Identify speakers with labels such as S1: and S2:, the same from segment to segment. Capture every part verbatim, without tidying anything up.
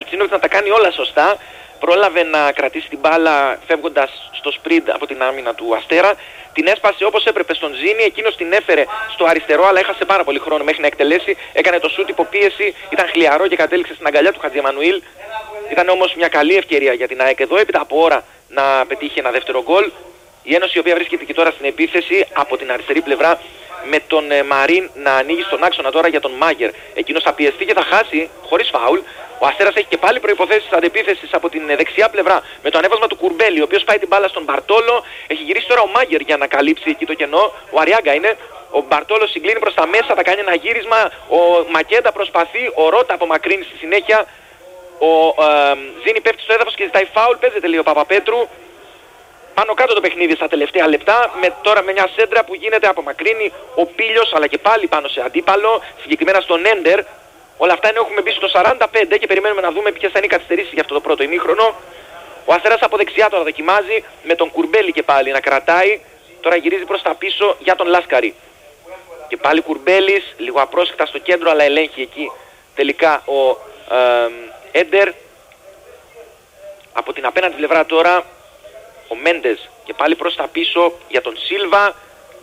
S1: Χατσίνοβιτς να τα κάνει όλα σωστά. Πρόλαβε να κρατήσει την μπάλα φεύγοντας στο σπριντ από την άμυνα του Αστέρα. Την έσπασε όπως έπρεπε στον Ζήνη, εκείνος την έφερε στο αριστερό, αλλά έχασε πάρα πολύ χρόνο μέχρι να εκτελέσει. Έκανε το σούτ υποπίεση, ήταν χλιαρό και κατέληξε στην αγκαλιά του Χατζιεμανουήλ. Ήταν όμως μια καλή ευκαιρία για την ΑΕΚ εδώ, έπειτα από ώρα να πετύχει ένα δεύτερο γκολ. Η Ένωση, η οποία βρίσκεται και τώρα στην επίθεση από την αριστερή πλευρά, με τον ε, Μαρίν να ανοίγει στον άξονα τώρα για τον Μάγερ. Εκείνος θα πιεστεί και θα χάσει χωρίς φάουλ. Ο Αστέρας έχει και πάλι προϋποθέσεις αντεπίθεσης από την δεξιά πλευρά με το ανέβασμα του Κουρμπέλη, ο οποίος πάει την μπάλα στον Μπαρτόλο. Έχει γυρίσει τώρα ο Μάγερ για να καλύψει εκεί το κενό. Ο Αριάγκα είναι. Ο Μπαρτόλο συγκλίνει προς τα μέσα, θα κάνει ένα γύρισμα. Ο Μακέντα προσπαθεί. Ο Ρώτα απομακρύνει στη συνέχεια. Ο ε, Ζήνη πέφτει στο έδαφος και ζητάει φάουλ. Παίζεται λέει ο Παπαπέτρου. Πάνω κάτω το παιχνίδι στα τελευταία λεπτά, με τώρα με μια σέντρα που γίνεται, απομακρύνει ο Πίλιος, αλλά και πάλι πάνω σε αντίπαλο, συγκεκριμένα στον Έντερ. Όλα αυτά είναι, έχουμε μπει στο σαράντα πέντε και περιμένουμε να δούμε ποιες θα είναι οι καθυστερήσεις για αυτό το πρώτο ημίχρονο. Ο Αστέρας από δεξιά τώρα δοκιμάζει, με τον Κουρμπέλη και πάλι να κρατάει. Τώρα γυρίζει προς τα πίσω για τον Λάσκαρη. Και πάλι Κουρμπέλης, λίγο απρόσεκτα στο κέντρο, αλλά ελέγχει εκεί τελικά ο ε, Έντερ. Από την απέναντι πλευρά τώρα ο Μέντες και πάλι προς τα πίσω για τον Σίλβα.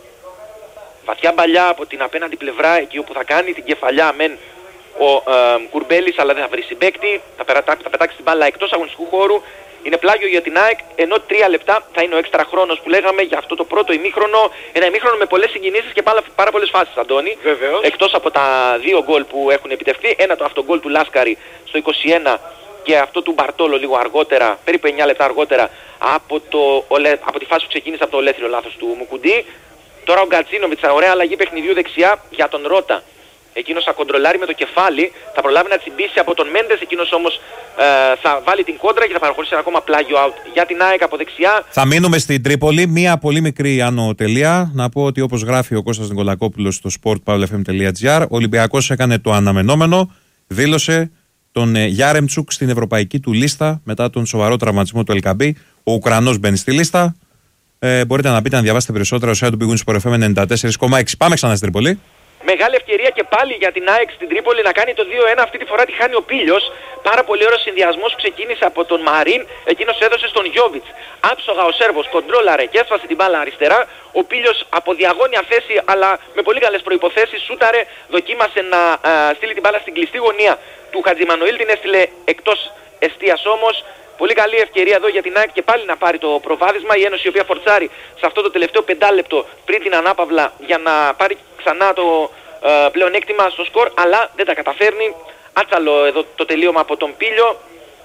S1: Βαθιά μπαλιά από την απέναντι πλευρά, εκεί όπου θα κάνει την κεφαλιά μεν ο ε, Κουρμπέλης, αλλά δεν θα βρει συμπαίκτη. Θα, περατά, θα πετάξει την μπάλα εκτός αγωνιστικού χώρου. Είναι πλάγιο για την ΑΕΚ, ενώ τρία λεπτά θα είναι ο έξτρα χρόνος που λέγαμε για αυτό το πρώτο ημίχρονο. Ένα ημίχρονο με πολλές συγκινήσεις και πάρα, πάρα πολλές φάσεις, Αντώνη.
S2: Βεβαίως.
S1: Εκτός από τα δύο γκολ που έχουν επιτευχθεί. Ένα το αυτογκολ του Λάσκαρη στο είκοσι ένα και αυτό του Μπαρτόλο λίγο αργότερα, περίπου εννιά λεπτά αργότερα από, το, από τη φάση που ξεκίνησε από το ολέθριο λάθος του Μουκουντή. Τώρα ο Γκατσίνοβιτς, ωραία αλλαγή παιχνιδιού δεξιά για τον Ρώτα. Εκείνος θα κοντρολάρει με το κεφάλι, θα προλάβει να τσιμπήσει από τον Μέντες, εκείνος όμως ε, θα βάλει την κόντρα και θα παραχωρήσει ένα ακόμα πλάγιο out για την ΑΕΚ από δεξιά.
S3: Θα μείνουμε στην Τρίπολη, μία πολύ μικρή άνω τελεία. Να πω ότι όπως γράφει ο Κώστας Νικολακόπουλος στο σπορτ παύλα εφ εμ τελεία τζι άρ, ο Ολυμπιακός έκανε το αναμενόμενο, δήλωσε τον Γιάρεμτσουκ στην ευρωπαϊκή του λίστα μετά τον σοβαρό τραυματισμό του Ελκαμπή. Ο Ουκρανός μπαίνει στη λίστα. Ε, μπορείτε να μπείτε να διαβάσετε περισσότερα στο site του Big Win Sport εφ εμ ενενήντα τέσσερα κόμμα έξι. Πάμε ξανά στην Τρίπολη.
S1: Μεγάλη ευκαιρία και πάλι για την ΑΕΚ στην Τρίπολη να κάνει το δύο ένα. Αυτή τη φορά τη χάνει ο Πίλιος. Πάρα πολύ ωραίος συνδυασμός που ξεκίνησε από τον Μαρίν. Εκείνος έδωσε στον Γιόβιτς. Άψογα ο Σέρβος κοντρόλαρε και έσφασε την μπάλα αριστερά. Ο Πίλιος από διαγώνια θέση, αλλά με πολύ καλές προϋποθέσεις, σούταρε. Δοκίμασε να α, στείλει την μπάλα στην κλειστή γωνία του Χατζημανουήλ. Την έστειλε εκτός εστίας όμως. Πολύ καλή ευκαιρία εδώ για την ΑΕΚ και πάλι να πάρει το προβάδισμα. Η Ένωση, η οποία φορτσάρει σε αυτό το τελευταίο πεντάλεπτο πριν την ανάπαυλα για να πάρει ξανά το ε, πλεονέκτημα στο σκορ, αλλά δεν τα καταφέρνει. Άτσαλο εδώ το τελείωμα από τον Πίλιο,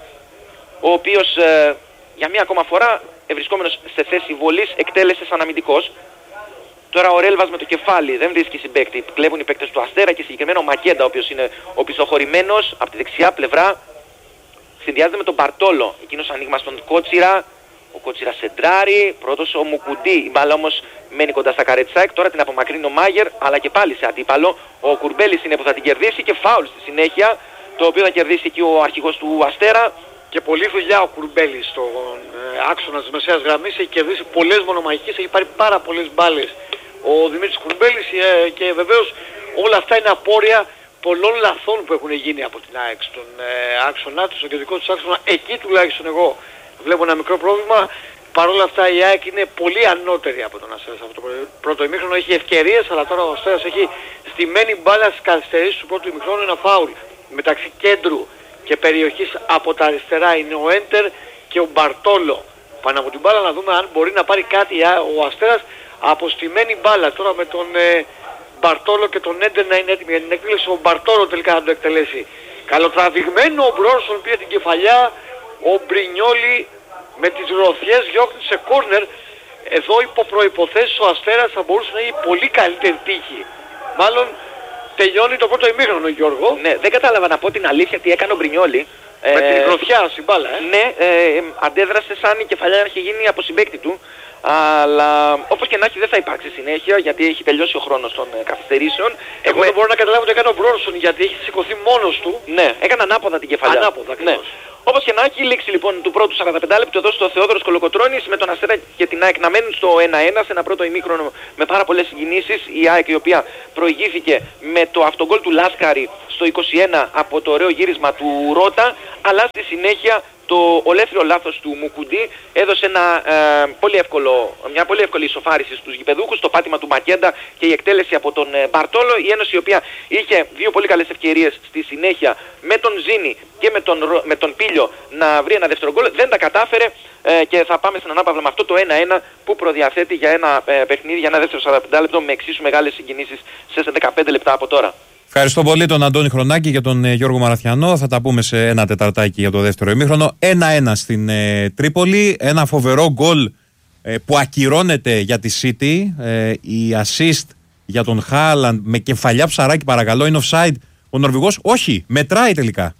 S1: ο οποίος ε, για μία ακόμα φορά, ευρισκόμενος σε θέση βολής, εκτέλεσε σαν αμυντικός. Τώρα ο Ρέλβας με το κεφάλι δεν βρίσκει συμπαίκτη. Κλέβουν οι παίκτες του Αστέρα και συγκεκριμένα ο Μακέντα, ο οποίος είναι ο πισωχωρημένος από τη δεξιά πλευρά. Συνδυάζεται με τον Μπαρτόλο, εκείνος ανοίγμα στον Κότσιρα. Ο Κότσιρα σεντράρει, πρώτος ο Μουκουντή. Η μπάλα όμως μένει κοντά στα Καρετσάκ. Τώρα την απομακρύνει ο Μάγερ, αλλά και πάλι σε αντίπαλο. Ο Κουρμπέλης είναι που θα την κερδίσει και φάουλ στη συνέχεια, το οποίο θα κερδίσει εκεί ο αρχηγός του Αστέρα.
S2: Και πολλή δουλειά ο Κουρμπέλης στον ε, άξονα της μεσαίας γραμμής. Έχει κερδίσει πολλές μονομαχικές, έχει πάρει πάρα πολλές μπάλες ο Δημήτρης Κουρμπέλης ε, και βεβαίως όλα αυτά είναι απόρρια πολλών λαθών που έχουν γίνει από την ΑΕΚ στον ε, άξονά του, στον κεντρικό του άξονα. Εκεί τουλάχιστον εγώ βλέπω ένα μικρό πρόβλημα. Παρ' όλα αυτά η ΑΕΚ είναι πολύ ανώτερη από τον Αστέρα σε αυτό το πρώτο ημίχρονο. Έχει ευκαιρίες, αλλά τώρα ο Αστέρας έχει στημένη μπάλα στις καθυστερήσεις του πρώτου ημίχρονου. Ένα φάουλ μεταξύ κέντρου και περιοχής από τα αριστερά είναι ο Έντερ και ο Μπαρτόλο πάνω από την μπάλα. Να δούμε αν μπορεί να πάρει κάτι ο Αστέρας από στημένη μπάλα. Τώρα με τον ε, Μπαρτόλο και τον Έντερ να είναι έτοιμοι για την εκτέλεση. Ο Μπαρτόλο τελικά θα το εκτελέσει. Καλοτραβηγμένο ο Μπρόνσον πήρε την κεφαλιά. Ο Μπρινιόλι με τις ροθιές διώχνει σε κόρνερ. Εδώ υπό προϋποθέσεις ο Αστέρας θα μπορούσε να έχει πολύ καλύτερη τύχη. Μάλλον τελειώνει το πρώτο ημίχρονο, Γιώργο.
S1: Ναι, δεν κατάλαβα να πω την αλήθεια τι έκανε ο Μπρινιόλι.
S2: Με ε, την γροθιά στην μπάλα, ε.
S1: Ναι, ε, αντέδρασε σαν η κεφαλιά να έχει γίνει από συμπαίκτη του. Αλλά όπως και να έχει δεν θα υπάρξει συνέχεια γιατί έχει τελειώσει ο χρόνος των ε, καθυστερήσεων.
S2: Εγώ δεν μπορώ να καταλάβω τι έκανε ο Μπρόνσον γιατί έχει σηκωθεί μόνος του.
S1: Ναι, έκανε ανάποδα την κεφαλιά.
S2: Ανάποδα, ακριβώς.
S1: Ναι. Όπως και να έχει, λήξη λοιπόν του πρώτου σαράντα πέντε λεπτού εδώ στο Θεόδωρος Κολοκοτρώνης με τον Αστέρα και την ΑΕΚ να μένουν στο ένα ένα σε ένα πρώτο ημίχρονο με πάρα πολλές συγκινήσεις. Η ΑΕΚ η οποία προηγήθηκε με το αυτογκόλ του Λάσκαρη στο είκοσι ένα από το ωραίο γύρισμα του Ρώτα, αλλά στη συνέχεια το ολέθριο λάθος του Μουκουντή έδωσε ένα, ε, πολύ εύκολο, μια πολύ εύκολη ισοφάριση στους γηπεδούχους, το πάτημα του Μακέντα και η εκτέλεση από τον ε, Μπαρτόλο. Η Ένωση, η οποία είχε δύο πολύ καλές ευκαιρίες στη συνέχεια με τον Ζήνη και με τον, με τον Πίλιο να βρει ένα δεύτερο γκολ, δεν τα κατάφερε ε, και θα πάμε στην ανάπαυλα με αυτό το ένα ένα που προδιαθέτει για ένα ε, παιχνίδι, για ένα δεύτερο σαράντα πέντε λεπτό με εξίσου μεγάλες συγκινήσεις σε δεκαπέντε λεπτά από τώρα.
S3: Ευχαριστώ πολύ τον Αντώνη Χρονάκη και τον ε, Γιώργο Μαραθιανό. Θα τα πούμε σε ένα τεταρτάκι για το δεύτερο ημίχρονο. ένα ένα στην ε, Τρίπολη. Ένα φοβερό γκολ ε, που ακυρώνεται για τη City. Ε, η assist για τον Χάλαντ με κεφαλιά ψαράκι, παρακαλώ. Είναι offside. Ο Νορβηγός, όχι, μετράει τελικά.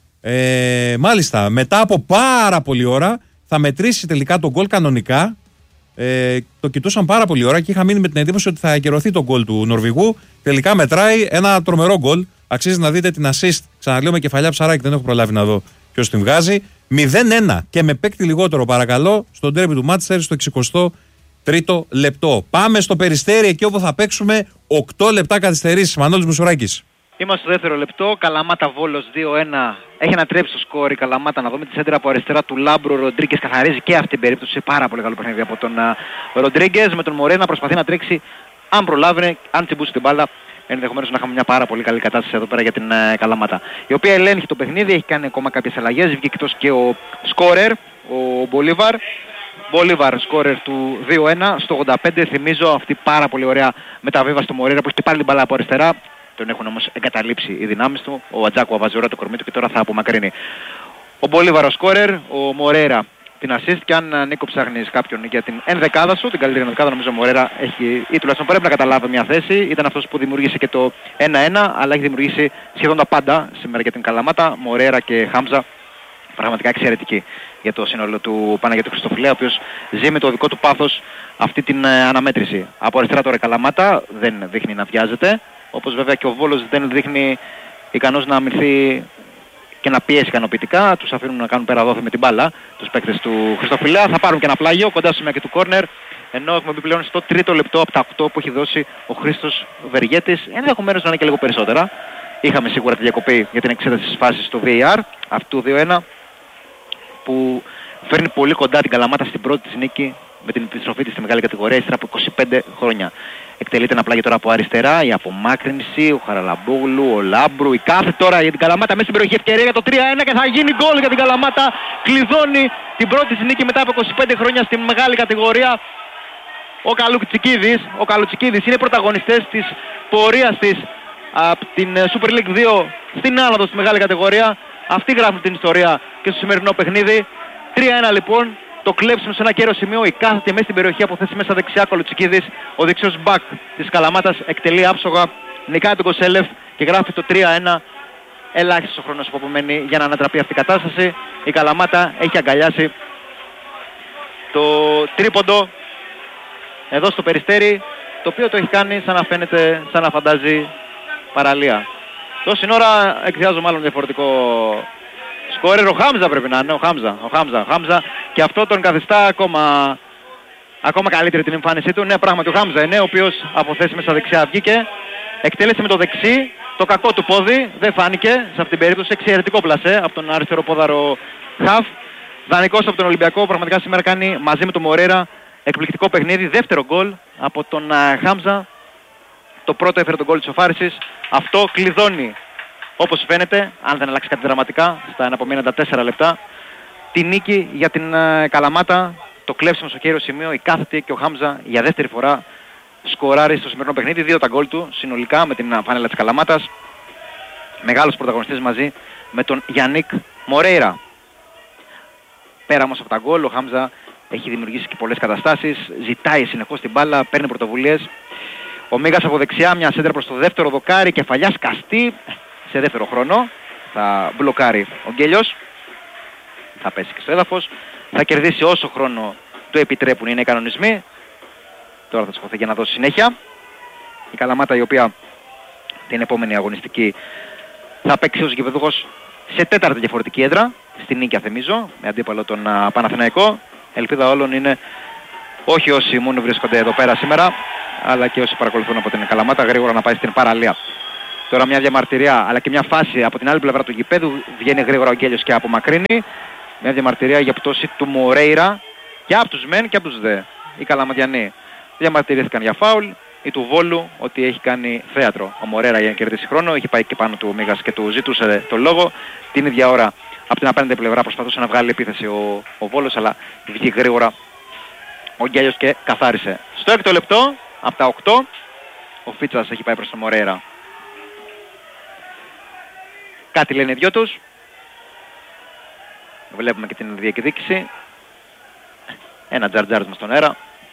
S3: Ε, μάλιστα, μετά από πάρα πολλή ώρα θα μετρήσει τελικά τον γκολ κανονικά. Ε, το κοιτούσαν πάρα πολλή ώρα και είχα μείνει με την εντύπωση ότι θα ακυρωθεί το γκολ του Νορβηγού. Τελικά μετράει ένα τρομερό γκολ. Αξίζει να δείτε την assist. Ξαναλέω με κεφαλιά ψαράκι, δεν έχω προλάβει να δω ποιος την βγάζει. μηδέν ένα και με παίκτη λιγότερο, παρακαλώ, στον ντέρμπι του Μάντσεστερ στο εξηκοστό τρίτο λεπτό. Πάμε στο Περιστέρι, εκεί όπου θα παίξουμε οκτώ λεπτά καθυστερήσεις. Μανώλης Μουσουράκης.
S4: Είμαστε στο δεύτερο λεπτό. Καλαμάτα Βόλος δύο ένα. Έχει ανατρέψει το σκόρ η Καλαμάτα. Να δούμε τη σέντρα από αριστερά του Λάμπρου. Ο Ροντρίγκες καθαρίζει και αυτή την περίπτωση. Πάρα πολύ καλό παιχνίδι από τον Ροντρίγκες. Με τον Μορέ να προσπαθεί να τρέξει. Αν προλάβαινε, αν τσιμπούσε την μπάλα, ενδεχομένως να είχαμε μια πάρα πολύ καλή κατάσταση εδώ πέρα για την uh, Καλαμάτα. Η οποία ελέγχει το παιχνίδι, έχει κάνει ακόμα κάποιες αλλαγές. Βγήκε εκτός και ο σκόρερ, ο Μπολίβαρ. Μπολίβαρ σκόρερ του δύο ένα στο ογδόντα πέντε. Θυμίζω αυτή πάρα πολύ ωραία μεταβίβαση στο Μορέρα που έχει πάρει την μπάλα από αριστερά. Τον έχουν όμως εγκαταλείψει οι δυνάμεις του. Ο Ατζάκου βάζει ωραία το κορμί του και τώρα θα απομακρύνει. Ο Μπολίβαρ ο σκόρερ, ο Μορέρα την assist, και αν Νίκο ψάχνεις κάποιον για την ενδεκάδα σου, την καλύτερη ενδεκάδα, νομίζω ο Μορέρα έχει, ή τουλάχιστον πρέπει να καταλάβει μια θέση. Ήταν αυτός που δημιούργησε και το ένα ένα, αλλά έχει δημιουργήσει σχεδόν τα πάντα σήμερα για την Καλαμάτα. Μορέρα και Χάμζα, πραγματικά εξαιρετική για το σύνολο του Παναγιώτου Χριστοφιλέα, ο οποίος ζει με το δικό του πάθος αυτή την ε, αναμέτρηση. Από αριστερά τώρα η Καλαμάτα δεν δείχνει να βιάζεται, όπως βέβαια και ο Βόλος δεν δείχνει ικανός να αμυνθεί και να πιέσει ικανοποιητικά. Τους αφήνουν να κάνουν πέρα δόθη με την μπάλα τους παίκτες του Χριστοφιλέα. Θα πάρουν και ένα πλάγιο κοντά στο σημείο και του κόρνερ, ενώ έχουμε μπει πλέον στο τρίτο λεπτό από τα οκτώ που έχει δώσει ο Χρήστος Βεργέτης. Ενδεχομένως να είναι και λίγο περισσότερα. Είχαμε σίγουρα τη διακοπή για την εξέταση της φάσης του βι έι αρ αυτού δύο ένα, που φέρνει πολύ κοντά την Καλαμάτα στην πρώτη της νίκη με την επιστροφή της στη μεγάλη κατηγορία ύστερα από είκοσι πέντε χρόνια. Εκτελείται ένα πλάγιο τώρα από αριστερά, η απομάκρυνση, ο Χαραλαμπόγλου, ο Λάμπρου, η κάθε τώρα για την Καλαμάτα μέσα στην περιοχή, ευκαιρία για το τρία ένα και θα γίνει γκολ για την Καλαμάτα. Κλειδώνει την πρώτη της νίκη μετά από είκοσι πέντε χρόνια στη μεγάλη κατηγορία. Ο Καλουτσικίδης, ο Καλουτσικίδης είναι πρωταγωνιστές της πορείας της από την Super League δύο στην άνοδο στη μεγάλη κατηγορία. Αυτοί γράφουν την ιστορία και στο σημερινό παιχνίδι. τρία ένα λοιπόν, το κλέψιμο σε ένα κέριο σημείο, η κάθετη μέσα στην περιοχή από θέση μέσα δεξιά Καλουτσικίδης, ο δεξιός μπακ της Καλαμάτας εκτελεί άψογα, νικάει τον Κοσέλεφ και γράφει το τρία ένα. Ελάχιστος ο χρόνος που απομένει για να ανατραπεί αυτή η κατάσταση. Η Καλαμάτα έχει αγκαλιάσει το τρίποντο εδώ στο Περιστέρι, το οποίο το έχει κάνει σαν να φαίνεται, σαν να φαντάζει παραλία. Τόση ώρα εκδιάζω μάλλον διαφορετικό σκόρερ. Ο Χάμζα πρέπει να είναι, ο Χάμζα, ο Χάμζα, ο Χάμζα, και αυτό τον καθιστά ακόμα, ακόμα καλύτερη την εμφάνισή του. Ναι, πράγματι ο Χάμζα είναι, ο οποίος από θέση μέσα δεξιά βγήκε, εκτέλεσε με το δεξί, το κακό του πόδι, δεν φάνηκε σε αυτήν την περίπτωση, εξαιρετικό πλασέ από τον αριστερό πόδαρο Χαφ. Δανεικός από τον Ολυμπιακό, πραγματικά σήμερα κάνει μαζί με τον Μορέρα εκπληκτικό παιχνίδι, δεύτερο γκολ από τον uh, Χάμζα. Το πρώτο έφερε τον γκολ της οφάρισης. Αυτό κλειδώνει, όπως φαίνεται, αν δεν αλλάξει κάτι δραματικά, στα εναπομείναντα τέσσερα λεπτά, τη νίκη για την uh, Καλαμάτα. Το κλέψιμο στο κέριο σημείο, η κάθετη και ο Χάμζα για δεύτερη φορά σκοράρει στο σημερινό παιχνίδι. Δύο τα γκολ του συνολικά με την φάνελα της Καλαμάτας. Μεγάλος πρωταγωνιστής μαζί με τον Γιάννικ Μορέιρα. Πέρα όμως από τα γκολ, ο Χάμζα έχει δημιουργήσει και πολλές καταστάσεις, ζητάει συνεχώς την μπάλα, παίρνει πρωτοβουλίες. Ο Μίγας από δεξιά, μια σέντρα προς το δεύτερο δοκάρι, κεφαλιά σκαστή σε δεύτερο χρόνο. Θα μπλοκάρει ο Γκέλιος, θα πέσει και στο έδαφος, θα κερδίσει όσο χρόνο του επιτρέπουν οι νέοι κανονισμοί. Τώρα θα σκοθεί για να δώσει συνέχεια. Η Καλαμάτα, η οποία την επόμενη αγωνιστική θα παίξει ως γηπεδούχος σε τέταρτη διαφορετική έδρα, στην Νίκαια θυμίζω, με αντίπαλο τον uh, Παναθηναϊκό. Ελπίδα όλων είναι όχι όσοι μόνο βρίσκονται εδώ πέρα σήμερα, αλλά και όσοι παρακολουθούν από την Καλαμάτα γρήγορα να πάει στην παραλία. Τώρα μια διαμαρτυρία αλλά και μια φάση από την άλλη πλευρά του γηπέδου. Βγαίνει γρήγορα ο Γκέλιος και απομακρύνει. Μια διαμαρτυρία για πτώση του Μορέιρα και από τους μεν και από τους δε. Οι Καλαματιανοί διαμαρτυρήθηκαν για φάουλ. Ή του Βόλου ότι έχει κάνει θέατρο. Ο Μορέιρα για να κερδίσει χρόνο. Έχει πάει και πάνω του ο Μίγας και του ζήτησε το λόγο. Την ίδια ώρα από την απέναντι πλευρά προσπαθούσε να βγάλει επίθεση ο, ο Βόλος, αλλά βγήκε γρήγορα ο Γκέλιος και καθάρισε. Στο έκτο λεπτό, από τα οκτώ, ο Φίτσας έχει πάει προς τον Μορέιρα. Κάτι λένε οι δυο τους. Βλέπουμε και την διεκδίκηση. Ένα τζαρτζάρισμα στον αέρα.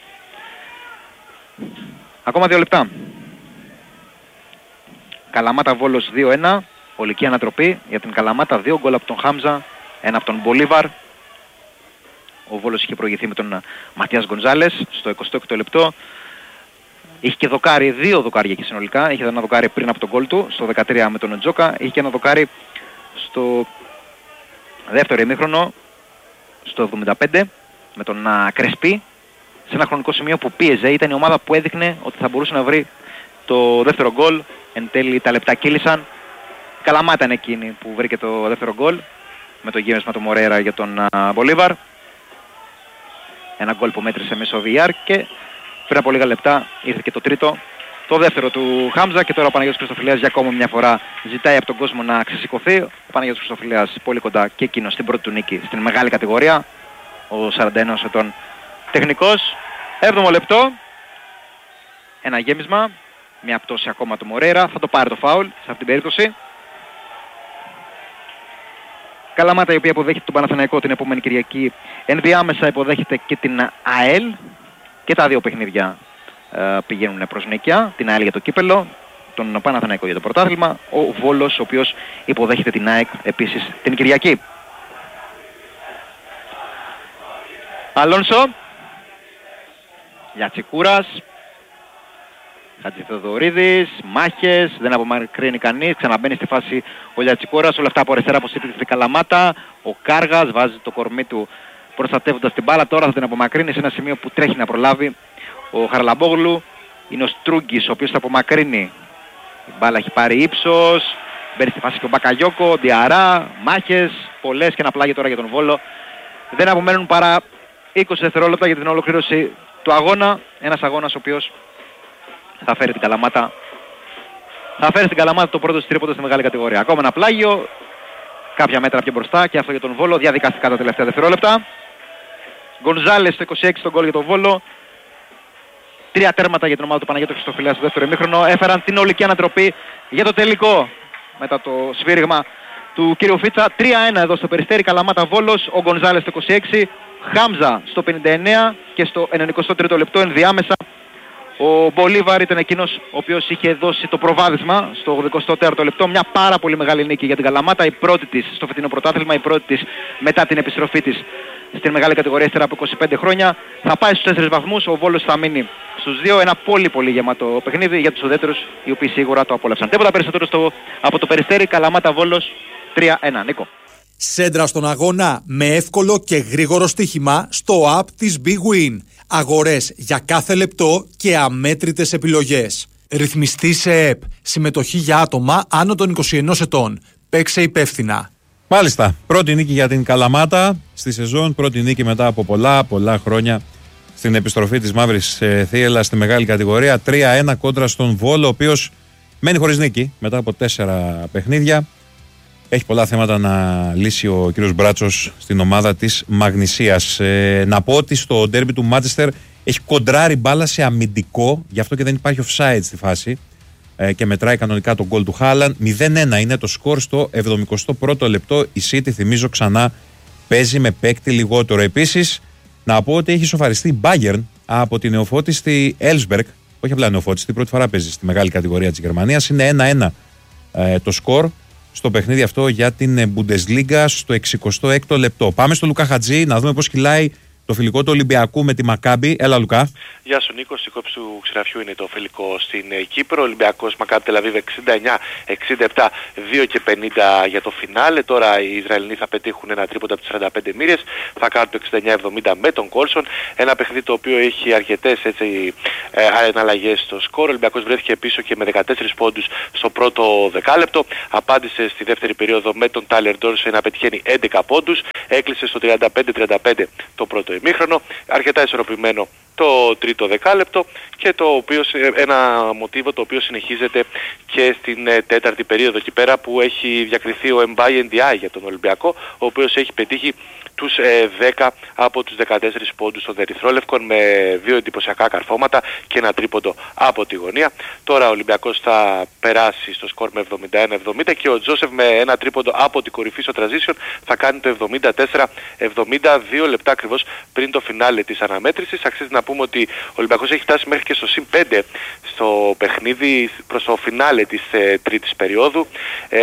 S4: Ακόμα δύο λεπτά. Καλαμάτα Βόλος δύο ένα. Ολική ανατροπή για την Καλαμάτα. Δύο γκολ από τον Χάμζα. Ένα από τον Μπολίβαρ. Ο Βόλος είχε προηγηθεί με τον Ματίας Γκονζάλες στο εικοστό έκτο λεπτό. Είχε και δοκάρι, δύο δοκάρια και συνολικά. Είχε ένα δοκάρι πριν από τον γκολ του στο δεκατρία με τον Τζόκα. Είχε και ένα δοκάρι στο δεύτερο ημίχρονο στο εβδομήντα πέντε με τον uh, Κρεσπί. Σε ένα χρονικό σημείο που πίεζε, ήταν η ομάδα που έδειχνε ότι θα μπορούσε να βρει το δεύτερο γκολ. Εν τέλει τα λεπτά κύλησαν. Καλαμάτα είναι εκείνη που βρήκε το δεύτερο γκολ με το γέμισμα του Μορέιρα για τον Μπολίβαρ. Ένα γκολ που μέτρησε μέσω βι αρ και πριν από λίγα λεπτά ήρθε και το τρίτο, το δεύτερο του Χάμζα. Και τώρα ο Παναγιώτης Χριστοφιλέας για ακόμα μια φορά ζητάει από τον κόσμο να ξεσηκωθεί. Ο Παναγιώτης Χριστοφιλέας πολύ κοντά και εκείνος στην πρώτη του νίκη στην μεγάλη κατηγορία. Ο σαράντα ένα ετών τεχνικός. Έβδομο λεπτό. Ένα γέμισμα. Μια πτώση ακόμα του Μορέιρα. Θα το πάρει το φάουλ σε αυτήν την περίπτωση. Καλαμάτα η οποία υποδέχεται τον Παναθηναϊκό την επόμενη Κυριακή. Ενδιάμεσα υποδέχεται και την ΑΕΛ. Και τα δύο παιχνίδια ε, πηγαίνουν προς νίκια. Την ΑΕΛ για το κύπελο, τον Παναθηναϊκό για το πρωτάθλημα. Ο Βόλος ο οποίος υποδέχεται την ΑΕΚ επίσης την Κυριακή. Αλόνσο. Λιατσικούρας. Χατζηθεοδωρίδης, μάχες, δεν απομακρύνει κανείς, ξαναμπαίνει στη φάση ο Λιατσικούρας, όλα αυτά από αριστερά πως είπε στην Καλαμάτα. Ο Κάργας βάζει το κορμί του προστατεύοντας την μπάλα, τώρα θα την απομακρύνει σε ένα σημείο που τρέχει να προλάβει ο Χαρλαμπόγλου. Είναι ο Στρούγκης ο οποίος θα απομακρύνει, η μπάλα έχει πάρει ύψος, μπαίνει στη φάση και ο Μπακαγιόκο, Διαρά, μάχες, πολλές και ένα πλάγιο τώρα για τον Βόλο. Δεν απομένουν παρά είκοσι δευτερόλεπτα για την ολοκλήρωση του αγώνα, ένας αγώνας ο οποίος θα φέρει την Καλαμάτα, θα φέρει στην Καλαμάτα το πρώτο τρίποντο στη μεγάλη κατηγορία. Ακόμα ένα πλάγιο, κάποια μέτρα πιο μπροστά και αυτό για τον Βόλο, διαδικαστικά τα τελευταία δευτερόλεπτα. Γκονζάλες στο είκοσι έξι τον γκολ για τον Βόλο. Τρία τέρματα για την ομάδα του Παναγιώτη Χριστοφιλέα στο δεύτερο ημίχρονο. Έφεραν την ολική ανατροπή για το τελικό μετά το σφύριγμα του κύριου Φίτσα. τρία ένα εδώ στο Περιστέρι, Καλαμάτα Βόλος. Ο Γκονζάλες στο είκοσι έξι, Χάμζα στο πενήντα εννέα και στο ενενηκοστό τρίτο λεπτό ενδιάμεσα ο Μπολίβαρ ήταν εκείνος ο οποίος είχε δώσει το προβάδισμα στο ογδοηκοστό τέταρτο λεπτό. Μια πάρα πολύ μεγάλη νίκη για την Καλαμάτα, η πρώτη της στο φετινό πρωτάθλημα, η πρώτη της μετά την επιστροφή της στην μεγάλη κατηγορία ύστερα από είκοσι πέντε χρόνια. Θα πάει στους τέσσερις βαθμούς, ο Βόλος θα μείνει στους δύο. Ένα πολύ πολύ γεμάτο παιχνίδι για τους ουδέτερους οι οποίοι σίγουρα το απόλαυσαν. Τίποτα περισσότερο στο, από το Περιστέρι, Καλαμάτα Βόλος τρία ένα. Νίκο.
S5: Σέντρα στον αγώνα με εύκολο και γρήγορο στοίχημα στο app της Big Win. Αγορές για κάθε λεπτό και αμέτρητες επιλογές. Ρυθμιστή σε ΕΠ. Συμμετοχή για άτομα άνω των είκοσι ένα ετών. Παίξε υπεύθυνα.
S3: Μάλιστα. Πρώτη νίκη για την Καλαμάτα στη σεζόν. Πρώτη νίκη μετά από πολλά πολλά χρόνια στην επιστροφή της Μαύρης ε, Θίελας στη μεγάλη κατηγορία. τρία ένα κόντρα στον Βόλο, ο οποίος μένει χωρίς νίκη μετά από τέσσερα παιχνίδια. Έχει πολλά θέματα να λύσει ο κύριος Μπράτσος στην ομάδα της Μαγνησίας. Ε, να πω ότι στο ντέρμπι του Μάντσεστερ έχει κοντράρει μπάλα σε αμυντικό, γι' αυτό και δεν υπάρχει offside στη φάση ε, και μετράει κανονικά τον γκολ του Χάλαν. μηδέν ένα είναι το σκορ στο εβδομηκοστό πρώτο λεπτό. Η City, θυμίζω ξανά, παίζει με παίκτη λιγότερο. Επίσης, να πω ότι έχει σοφαριστεί η Bayern από την νεοφώτιστη Elfsberg, όχι απλά νεοφώτιστη, πρώτη φορά παίζει στη μεγάλη κατηγορία της Γερμανίας. Είναι ένα ένα ε, το σκορ στο παιχνίδι αυτό για την Bundesliga στο εξηκοστό έκτο λεπτό. Πάμε στο Λουκά Χατζή να δούμε πώς κυλάει το φιλικό του Ολυμπιακού με τη Μακάμπι. Έλα, Λουκά.
S6: Γεια σου Νίκο, η κόψη του Ξηραφιού είναι το φιλικό στην Κύπρο. Ολυμπιακός Μακάμπι Τελαβίβ εξήντα εννιά εξήντα επτά, δύο και πενήντα για το φινάλε. Τώρα οι Ισραηλοί θα πετύχουν ένα τρίποντα από τις σαράντα πέντε μοίρες, θα κάνουν το εξήντα εννιά εβδομήντα με τον Κόλσον. Ένα παιχνίδι το οποίο έχει αρκετές έτσι, ε, εναλλαγές στο σκορ. Ο Ολυμπιακός βρέθηκε πίσω και με δεκατέσσερις πόντους στο πρώτο δεκάλεπτο. Απάντησε στη δεύτερη περίοδο με τον Τάιλερ Ντόρσεϊ να πετυχαίνει έντεκα πόντους. Έκλεισε στο τριάντα πέντε τριάντα πέντε το πρώτο ημίχρονο. Αρκετά ισορροπημένο το τρίτο δεκάλεπτο και το οποίο, ένα μοτίβο το οποίο συνεχίζεται και στην ε, τέταρτη περίοδο εκεί πέρα που έχει διακριθεί ο Mbaye Ndiaye για τον Ολυμπιακό, ο οποίος έχει πετύχει τους ε, δέκα από τους δεκατέσσερις πόντους των Ερυθρόλευκων με δύο εντυπωσιακά καρφώματα και ένα τρίποντο από τη γωνία. Τώρα ο Ολυμπιακός θα περάσει στο σκορ με εβδομήντα ένα εβδομήντα και ο Τζόσεφ με ένα τρίποντο από την κορυφή στο transition θα κάνει το εβδομήντα τέσσερα εβδομήντα, δύο λεπτά ακριβώς πριν το φινάλε της αναμέτρησης. Αξίζει να πούμε ότι ο Ολυμπιακός έχει φτάσει μέχρι και στο συν πέντε στο παιχνίδι προς το φινάλε της ε, τρίτης περίοδου. Ε,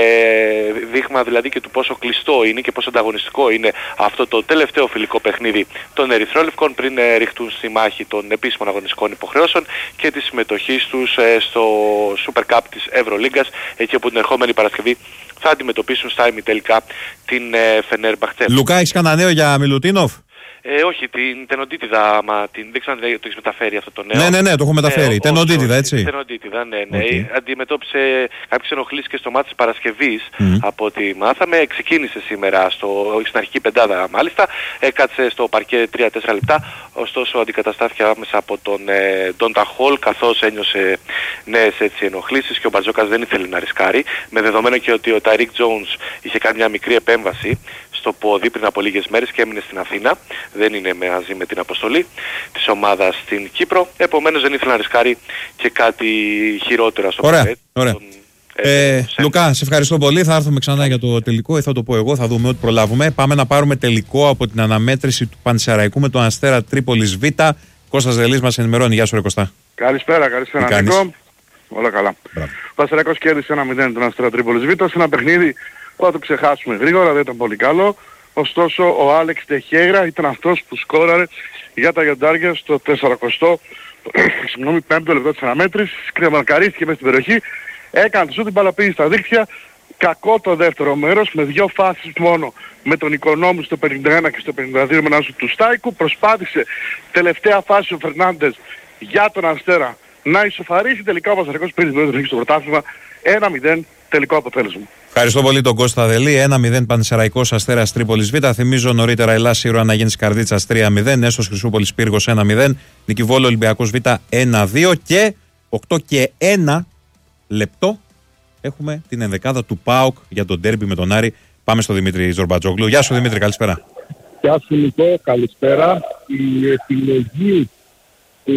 S6: δείγμα δηλαδή και του πόσο κλειστό είναι και πόσο ανταγωνιστικό είναι αυτό το τελευταίο φιλικό παιχνίδι των Ερυθρόλευκων πριν ε, ρηχτούν στη μάχη των επίσημων αγωνιστικών υποχρεώσεων και τη συμμετοχή τους ε, στο Super Cup της Ευρωλίγκας, εκεί όπου την ερχόμενη Παρασκευή θα αντιμετωπίσουν στα ημιτελικά την ε, Φενέρμπαχτσε.
S3: Λουκά, έχεις κανένα νέο για Μιλουτίνοφ?
S6: Ε, όχι, την Τενοντίτιδα, μα την, δεν ξέρω αν το έχεις μεταφέρει αυτό το νέο.
S3: Ναι, ναι, ναι, το έχω μεταφέρει. Ε, Τενοντίτιδα, έτσι.
S6: Τενοντίτιδα, ναι, ναι. Okay. Αντιμετώπισε κάποιες ενοχλήσεις και στο μάτι της Παρασκευής,
S3: mm.
S6: από ό,τι μάθαμε. Ξεκίνησε σήμερα στο, στην αρχική πεντάδα μάλιστα. Έκατσε στο παρκέ τρία τέσσερα λεπτά. Ωστόσο αντικαταστάθηκε άμεσα από τον ε, Ντόντα Χολ, καθώς ένιωσε νέες έτσι ενοχλήσεις και ο Μπαρτζόκας δεν ήθελε να ρισκάρει. Με δεδομένο και ότι ο Τάιρικ Τζόουνς είχε κάνει μια μικρή επέμβαση στο πόδι πριν από λίγες μέρες και έμεινε στην Αθήνα. Δεν είναι μαζί με την αποστολή της ομάδας στην Κύπρο. Επομένως δεν ήθελε να ρισκάρει και κάτι χειρότερο στο
S3: Ωραία,
S6: πακέτ.
S3: ωραία.
S6: Τον,
S3: ε,
S6: ε,
S3: Λουκά, σε ευχαριστώ πολύ. Θα έρθουμε ξανά για το τελικό ή θα το πω εγώ. Θα δούμε ό,τι προλάβουμε. Πάμε να πάρουμε τελικό από την αναμέτρηση του Πανσεραϊκού με τον Αστέρα Τρίπολης Β. Κώστας Δελής μας ενημερώνει. Γεια σου, ρε Κωστά.
S7: Καλησπέρα, καλησπέρα Νίκο. Όλα καλά.
S3: Μπράβο.
S7: Ο Πανσεραϊκός κέρδισε ένα μηδέν τον Αστέρα Τρίπολης Β. Σε ένα παιχνίδι που θα το ξεχάσουμε γρήγορα, δεν ήταν πολύ καλό. Ωστόσο ο Άλεξ Τεχέγρα ήταν αυτός που σκόραρε για τα γιοντάρια στο τεσσαρακοστό συγγνώμη, πέμπτο λεπτό της αναμέτρησης, κρεμαρκαρίστηκε μέσα στην περιοχή, έκανε το σούτ, την μπάλα πήγε στα δίχτυα. Κακό το δεύτερο μέρος με δύο φάσεις μόνο με τον Οικονόμου στο πενήντα ένα και στο πενήντα δύο με ένα σούτ του Στάικου. Προσπάθησε τελευταία φάση ο Φερνάντες για τον Αστέρα να ισοφαρίσει, τελικά ο Πανσεραϊκός πήρε την πρώτη νίκη στο πρωτάθλημα, ένα μηδέν τελικό αποτέλεσμα.
S3: Ευχαριστώ πολύ τον Κώστα Δελή. ένα μηδέν Πανσεραϊκός Αστέρας Τρίπολης Β. Θυμίζω νωρίτερα Ελλάς Ήρωα Αναγέννης Καρδίτσας τρία μηδέν. Έσος Χρυσούπολης Πύργος ένα μηδέν. Νικηβόλο Ολυμπιακός Β ένα δύο. Και οκτώ και ένα λεπτό έχουμε την ενδεκάδα του ΠΑΟΚ για τον ντέρμπι με τον Άρη. Πάμε στο Δημήτρη Ζορμπατζόγλου. Γεια σου Δημήτρη, καλησπέρα.
S8: Γεια σου Νικό, καλησπέρα. Η επιλογή του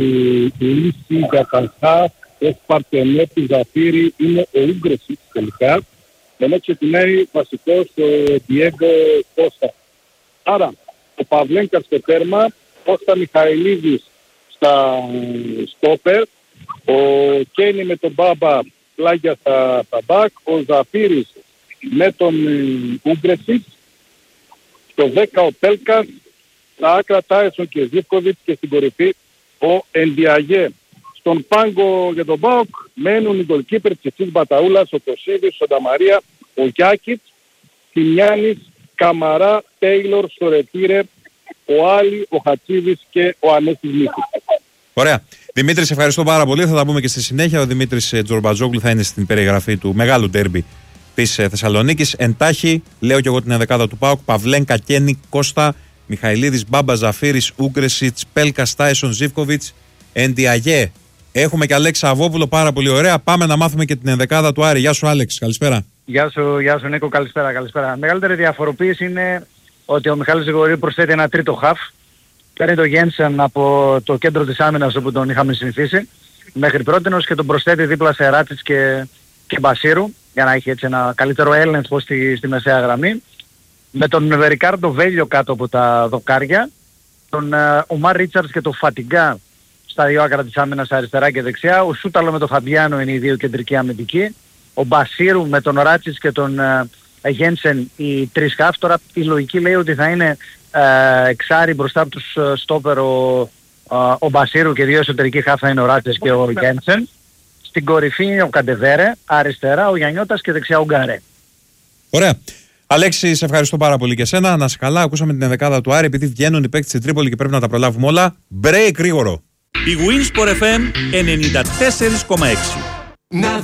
S8: Λύση Γακανχά ως Παρτενέπη Ζαφύρη είναι ο Ούγκρεσιτς τελικά. Ενώ ξεκινάει βασικός ο Διέγκο Κώστα. Άρα ο Παυλένκα στο τέρμα, Κώστα Μιχαηλίδης στα στόπερ, ο Κένι με τον Μπάμπα πλάγια στα, στα μπακ, ο Ζαφύρης με τον Ούγκρεσιτς, στο δέκα ο Πέλκας, στα άκρα Τάισον και Ζίβκοβιτς και στην κορυφή ο Εντιαγέ. Στον πάγκο για τον ΠΑΟΚ μένουν οι γκολκίπερ Τσιτσής Μπαταούλας, ο Κωσίδης, ο Νταμαρία, ο Γιάκητς, Τιμιάνης, Καμαρά, Τέιλορ, Σορετήρε, ο Άλλη, ο Χατσίδης και ο Ανέστης Μίχης.
S3: Ωραία. Δημήτρη, σε ευχαριστώ πάρα πολύ. Θα τα πούμε και στη συνέχεια. Ο Δημήτρης Τζορμπατζόγλου θα είναι στην περιγραφή του μεγάλου ντέρμπι της Θεσσαλονίκης. Εντάχει, λέω και εγώ την ενδεκάδα του ΠΑΟΚ: Παυλένκα, Κένι, Κώστα, Μιχαηλίδης, Μπάμπα, Ζαφύρης, Ούγκρεσιτς, Πέλκα, Τάισον, Ζίβκοβιτς, Εντιαγέ. Έχουμε και Αλέξη Αβόπουλο, πάρα πολύ ωραία. Πάμε να μάθουμε και την ενδεκάδα του Άρη. Γεια σου, Άλεξ, καλησπέρα.
S4: Γεια σου, γεια σου Νίκο, καλησπέρα, καλησπέρα. Μεγαλύτερη διαφοροποίηση είναι ότι ο Μιχάλης Γρηγορίου προσθέτει ένα τρίτο χαφ. Παίρνει το Γένσεν από το κέντρο της άμυνας όπου τον είχαμε συνηθίσει μέχρι πρότινος και τον προσθέτει δίπλα σε Ράτσιτς και, και Μπασίρου για να έχει έτσι ένα καλύτερο έλεγχο στη, στη μεσαία γραμμή. Με τον Ρικάρντο Βέλιο κάτω από τα δοκάρια, τον Ομάρ Ρίτσαρτς και τον Φατιγκά στα δύο άκρα της άμυνας αριστερά και δεξιά, ο Σούταλο με τον Φαμπιάνο είναι οι δύο κεντρικοί αμυντικοί, ο Μπασίρου με τον Ράτσιτς και τον Γένσεν οι τρεις χαφ. Τώρα η λογική λέει ότι θα είναι
S9: Ε, εξάρι μπροστά από τους στόπερ ο, ο Μπασίρου και δύο εσωτερικοί χαφ θα είναι ο Ράτσες και ο Γένσεν. Στην κορυφή είναι ο Καντεβέρε, αριστερά ο Γιαννιώτας και δεξιά ο Γκαρέ.
S3: Ωραία. Αλέξη, σε ευχαριστώ πάρα πολύ και εσένα. Να σε καλά, ακούσαμε την ενδεκάδα του Άρη, επειδή βγαίνουν οι παίκτες στην Τρίπολη και πρέπει να τα προλάβουμε όλα. Break γρήγορο.
S10: Η Winsport εφ εμ ενενήντα τέσσερα κόμμα έξι.